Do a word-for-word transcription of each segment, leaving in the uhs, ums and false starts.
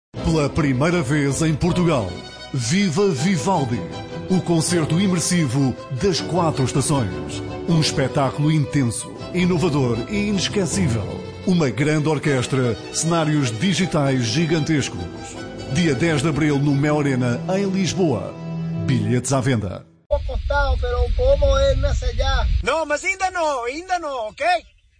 Pela primeira vez em Portugal, Viva Vivaldi, o concerto imersivo das quatro estações. Um espetáculo intenso, inovador e inesquecível. Uma grande orquestra, cenários digitais gigantescos. Dia dez de abril no Mel Arena, em Lisboa. Bilhetes à venda. Não, mas ainda não, ainda não, ok?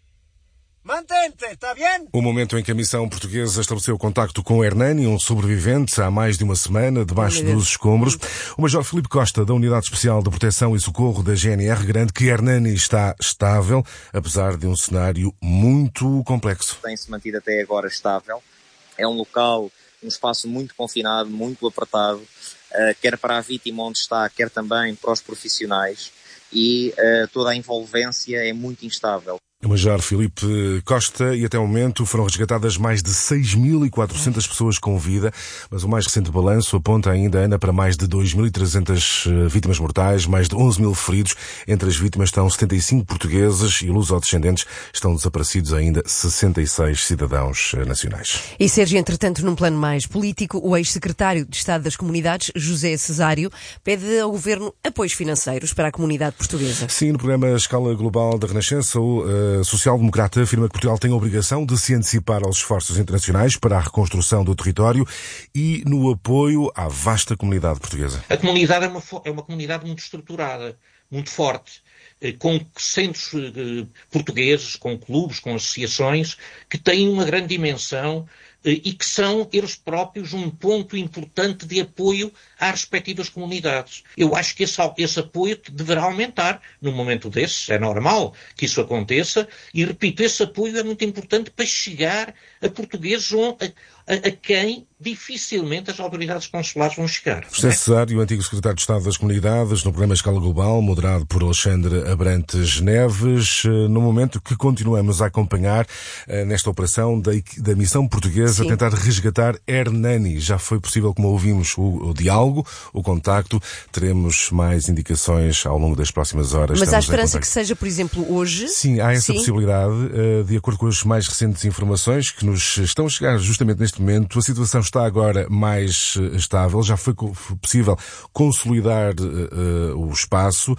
Mantente, está bem? O momento em que a missão portuguesa estabeleceu contacto com Hernani, um sobrevivente, há mais de uma semana, debaixo dos escombros. O Major Filipe Costa, da Unidade Especial de Proteção e Socorro da G N R, garante que Hernani está estável, apesar de um cenário muito complexo. Tem-se mantido até agora estável. É um local, um espaço muito confinado, muito apertado, quer para a vítima onde está, quer também para os profissionais. E toda a envolvência é muito instável. O Major Filipe Costa, e até o momento foram resgatadas mais de seis mil e quatrocentas pessoas com vida, mas o mais recente balanço aponta ainda, Ana, para mais de dois mil e trezentas vítimas mortais, mais de onze mil feridos. Entre as vítimas estão setenta e cinco portugueses e lusodescendentes. Estão desaparecidos ainda sessenta e seis cidadãos nacionais. E Sérgio, entretanto, num plano mais político, o ex-secretário de Estado das Comunidades, José Cesário, pede ao Governo apoios financeiros para a comunidade portuguesa. Sim, no programa Escala Global da Renascença, o uh, A social-democrata afirma que Portugal tem a obrigação de se antecipar aos esforços internacionais para a reconstrução do território e no apoio à vasta comunidade portuguesa. A comunidade é uma, é uma comunidade muito estruturada, muito forte, com centros portugueses, com clubes, com associações, que têm uma grande dimensão e que são eles próprios um ponto importante de apoio às respectivas comunidades. Eu acho que esse, esse apoio deverá aumentar num momento desses, é normal que isso aconteça, e repito, esse apoio é muito importante para chegar a portugueses a, a, a quem dificilmente as autoridades consulares vão chegar. José Cesário, o antigo secretário de Estado das Comunidades, no programa Escala Global, moderado por Alexandre Abrantes Neves, no momento que continuamos a acompanhar nesta operação da, da missão portuguesa, Sim. a tentar resgatar Hernani. Já foi possível, como ouvimos, o, o diálogo, o contacto. Teremos mais indicações ao longo das próximas horas. Mas Estamos há esperança que seja, por exemplo, hoje? Sim, há essa Sim. possibilidade. De acordo com as mais recentes informações que nos estão a chegar justamente neste momento, a situação está agora mais estável. Já foi possível consolidar uh, o espaço,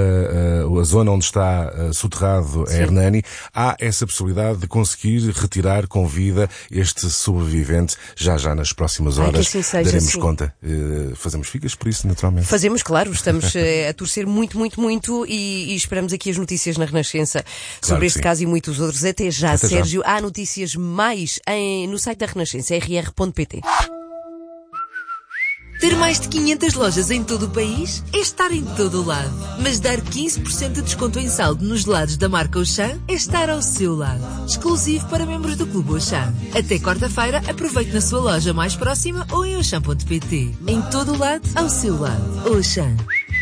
uh, uh, a zona onde está uh, soterrado a Hernani. Há essa possibilidade de conseguir retirar com vida este sobrevivente já já nas próximas horas. Ai, que assim seja, daremos sim. conta. Uh, fazemos ficas por isso, naturalmente. Fazemos, claro. Estamos uh, a torcer muito, muito, muito e, e esperamos aqui as notícias na Renascença sobre Claro este sim. caso e muitos outros. Até já, Até Sérgio. já. Há notícias mais em, no site da Renascença, r r ponto p t. Ter mais de quinhentas lojas em todo o país é estar em todo o lado. Mas dar quinze por cento de desconto em saldo nos gelados da marca Auchan é estar ao seu lado. Exclusivo para membros do Clube Auchan. Até quarta-feira, aproveite na sua loja mais próxima ou em auchan ponto p t. Em todo o lado, ao seu lado. Auchan.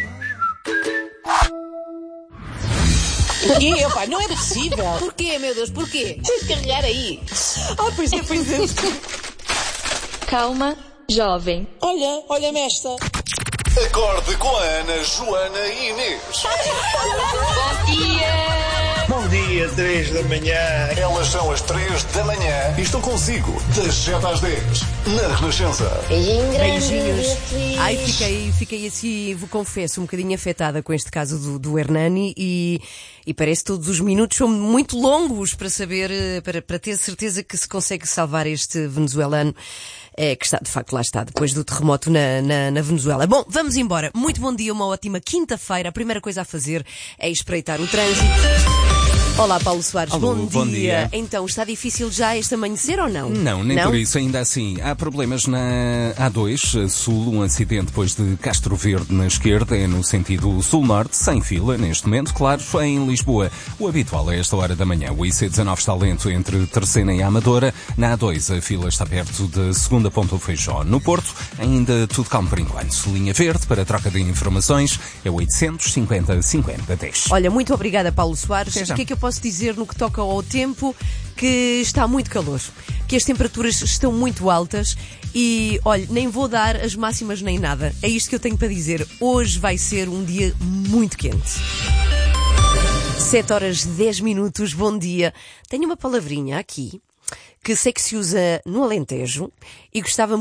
O quê? Opa, não é possível. Porquê, meu Deus, porquê? Tens de carregar aí. Ah, pois é, pois é. Calma, jovem. Olha, olha-me esta. Acorde com a Ana, Joana e Inês. Bom dia. Bom dia, três da manhã. Elas são as três da manhã e estão consigo das sete às dez na Renascença. Beijinho grande. Beijinhos. Beatriz. Ai, fiquei, fiquei assim, vos confesso, um bocadinho afetada com este caso do, do Hernani e, e parece que todos os minutos são muito longos para saber, para, para ter certeza que se consegue salvar este venezuelano. É, que está, de facto, lá está, depois do terremoto na, na, na Venezuela. Bom, vamos embora. Muito bom dia, uma ótima quinta-feira. A primeira coisa a fazer é espreitar o trânsito. Olá, Paulo Soares, Alô, bom, bom dia. dia. Então, está difícil já este amanhecer ou não? Não, nem não? por isso, ainda assim. Há problemas na A dois, sul, um acidente depois de Castro Verde na esquerda, é no sentido sul-norte, sem fila, neste momento, claro, em Lisboa. O habitual a esta hora da manhã. O I C dezanove está lento entre Terceira e Amadora. Na A dois, a fila está perto da segunda Ponta do Feijó. No Porto, ainda tudo calmo por enquanto. Linha verde, para troca de informações, é oitocentos e cinquenta, cinquenta, dez. Olha, muito obrigada, Paulo Soares. Até já. O que é que eu posso dizer no que toca ao tempo? Que está muito calor, que as temperaturas estão muito altas e, olha, nem vou dar as máximas nem nada. É isto que eu tenho para dizer. Hoje vai ser um dia muito quente. sete horas dez minutos, bom dia. Tenho uma palavrinha aqui que sei que se usa no Alentejo e gostava